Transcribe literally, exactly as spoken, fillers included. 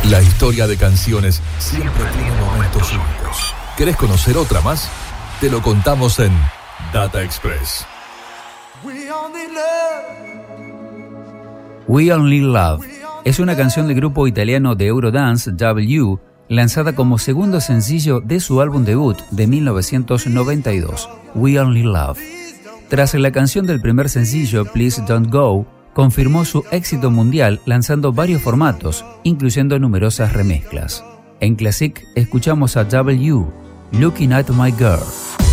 La historia de canciones siempre tiene momentos únicos. ¿Querés conocer otra más? Te lo contamos en Data Express. We Only Love es una canción del grupo italiano de Eurodance W, lanzada como segundo sencillo de su álbum debut de mil novecientos noventa y dos, We Only Love. Tras la canción del primer sencillo, Please Don't Go, confirmó su éxito mundial lanzando varios formatos, incluyendo numerosas remezclas. En Classic escuchamos a W, Looking at My Girl.